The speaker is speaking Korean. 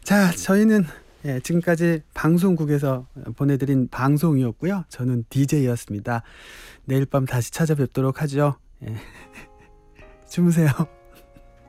자, 저희는 지금까지 방송국에서 보내드린 방송이었고요. 저는 DJ였습니다. 내일 밤 다시 찾아뵙도록 하죠. 주무세요.